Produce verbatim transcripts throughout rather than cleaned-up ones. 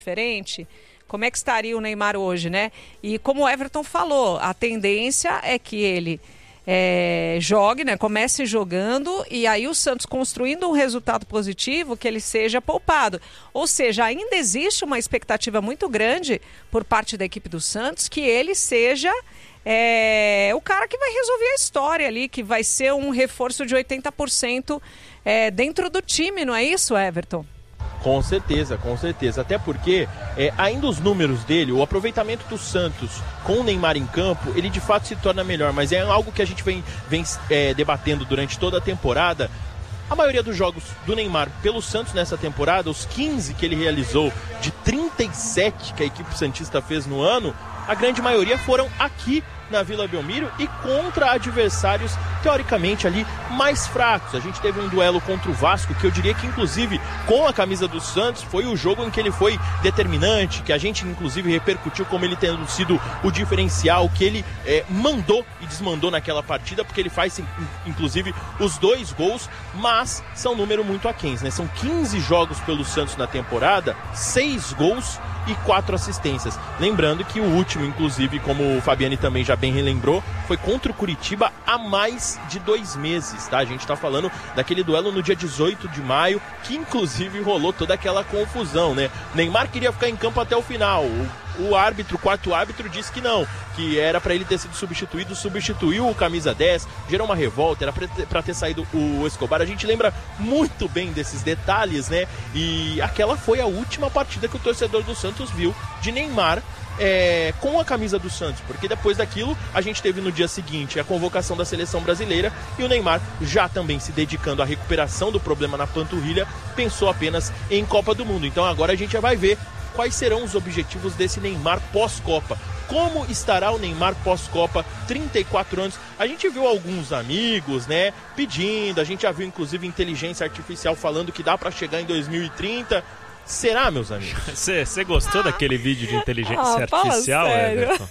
diferente, como é que estaria o Neymar hoje, né? E como o Everton falou, a tendência é que ele é, jogue, né? Comece jogando e aí o Santos construindo um resultado positivo que ele seja poupado. Ou seja, ainda existe uma expectativa muito grande por parte da equipe do Santos que ele seja é, o cara que vai resolver a história ali, que vai ser um reforço de oitenta por cento é, dentro do time, não é isso, Everton? Com certeza, com certeza. Até porque, é, ainda os números dele, o aproveitamento do Santos com o Neymar em campo, ele de fato se torna melhor. Mas é algo que a gente vem, vem é, debatendo durante toda a temporada. A maioria dos jogos do Neymar pelo Santos nessa temporada, os quinze que ele realizou de trinta e sete que a equipe santista fez no ano, a grande maioria foram aqui na Vila Belmiro e contra adversários teoricamente ali mais fracos. A gente teve um duelo contra o Vasco que eu diria que inclusive com a camisa do Santos foi o jogo em que ele foi determinante, que a gente inclusive repercutiu como ele tendo sido o diferencial, que ele é, mandou e desmandou naquela partida, porque ele faz inclusive os dois gols, mas são número muito aquens, né? São quinze jogos pelo Santos na temporada, seis gols e quatro assistências. Lembrando que o último, inclusive, como o Fabiani também já bem relembrou, foi contra o Curitiba há mais de dois meses, tá? A gente tá falando daquele duelo no dia dezoito de maio, que inclusive rolou toda aquela confusão, né? Neymar queria ficar em campo até o final. O O árbitro, o quarto árbitro, disse que não, que era para ele ter sido substituído, substituiu o camisa dez, gerou uma revolta, era para ter saído o Escobar. A gente lembra muito bem desses detalhes, né? E aquela foi a última partida que o torcedor do Santos viu de Neymar é, com a camisa do Santos, porque depois daquilo a gente teve no dia seguinte a convocação da seleção brasileira e o Neymar, já também se dedicando à recuperação do problema na panturrilha, pensou apenas em Copa do Mundo. Então agora a gente já vai ver quais serão os objetivos desse Neymar pós-Copa. Como estará o Neymar pós-Copa, trinta e quatro anos? A gente viu alguns amigos, né, pedindo, a gente já viu inclusive inteligência artificial falando que dá para chegar em dois mil e trinta. Será, meus amigos? Você gostou daquele vídeo de inteligência ah, artificial, Everton?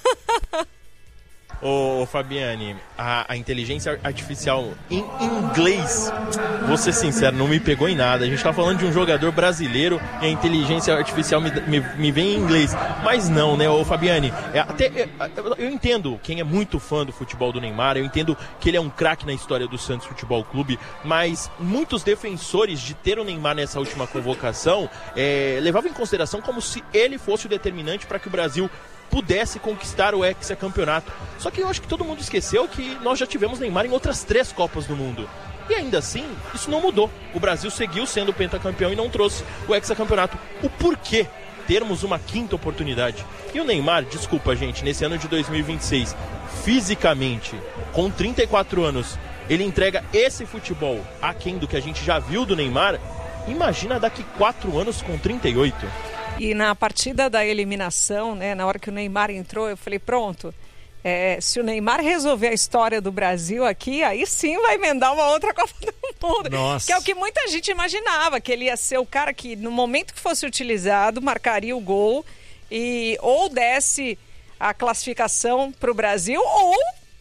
Ô, Fabiani, a, a inteligência artificial em inglês, vou ser sincero, não me pegou em nada. A gente tá falando de um jogador brasileiro e a inteligência artificial me, me, me vem em inglês. Mas não, né, ô Fabiani? É, até, é, eu, eu entendo quem é muito fã do futebol do Neymar, eu entendo que ele é um craque na história do Santos Futebol Clube, mas muitos defensores de ter o Neymar nessa última convocação é, levavam em consideração como se ele fosse o determinante para que o Brasil pudesse conquistar o hexacampeonato. Só que eu acho que todo mundo esqueceu que nós já tivemos Neymar em outras três Copas do Mundo. E ainda assim, isso não mudou. O Brasil seguiu sendo pentacampeão e não trouxe o hexacampeonato. O porquê termos uma quinta oportunidade? E o Neymar, desculpa gente, nesse ano de dois mil e vinte e seis, fisicamente, com trinta e quatro anos, ele entrega esse futebol aquém do que a gente já viu do Neymar. Imagina daqui quatro anos com trinta e oito. E na partida da eliminação, né, na hora que o Neymar entrou, eu falei, pronto, é, se o Neymar resolver a história do Brasil aqui, aí sim vai emendar uma outra Copa do Mundo. Nossa. Que é o que muita gente imaginava, que ele ia ser o cara que, no momento que fosse utilizado, marcaria o gol e ou desse a classificação para o Brasil, ou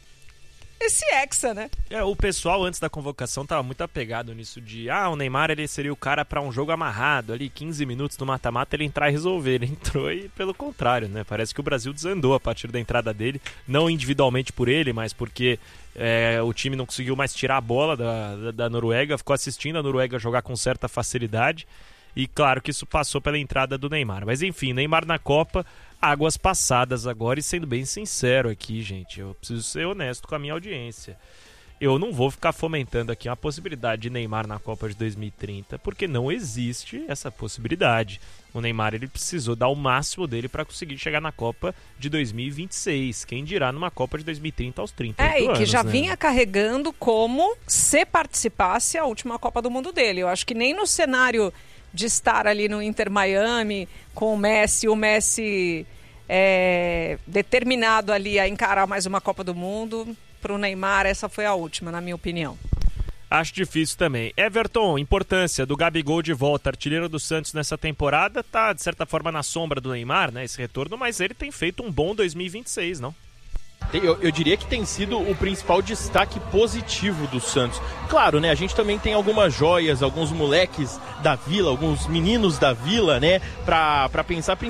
esse hexa, né? É, o pessoal antes da convocação tava muito apegado nisso de, ah, o Neymar ele seria o cara para um jogo amarrado ali, quinze minutos no mata-mata, ele entrar e resolver. Ele entrou e pelo contrário, né? Parece que o Brasil desandou a partir da entrada dele, não individualmente por ele, mas porque é, o time não conseguiu mais tirar a bola da, da, da Noruega, ficou assistindo a Noruega jogar com certa facilidade e claro que isso passou pela entrada do Neymar. Mas enfim, Neymar na Copa, águas passadas agora, e sendo bem sincero aqui, gente, eu preciso ser honesto com a minha audiência. Eu não vou ficar fomentando aqui uma possibilidade de Neymar na Copa de dois mil e trinta, porque não existe essa possibilidade. O Neymar ele precisou dar o máximo dele para conseguir chegar na Copa de dois mil e vinte e seis. Quem dirá numa Copa de dois mil e trinta aos trinta anos. É, e que já né? vinha carregando como se participasse a última Copa do Mundo dele. Eu acho que nem no cenário de estar ali no Inter Miami com o Messi, o Messi é, determinado ali a encarar mais uma Copa do Mundo, para o Neymar essa foi a última, na minha opinião. Acho difícil também. Everton, importância do Gabigol de volta, artilheiro do Santos nessa temporada, tá de certa forma na sombra do Neymar, né, esse retorno, mas ele tem feito um bom dois mil e vinte e seis, não? Eu, eu diria que tem sido o principal destaque positivo do Santos. Claro, né? A gente também tem algumas joias, alguns moleques da Vila, alguns meninos da Vila, né? Pra, pra pensar